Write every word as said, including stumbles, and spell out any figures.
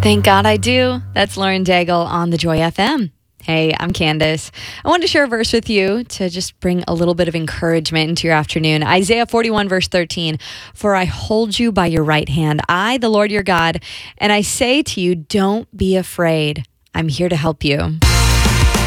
Thank God I do. That's Lauren Daigle on the Joy F M. Hey, I'm Candace. I wanted to share a verse with you to just bring a little bit of encouragement into your afternoon. Isaiah forty-one, verse thirteen, "For I hold you by your right hand, I, the Lord your God, and I say to you, don't be afraid. I'm here to help you."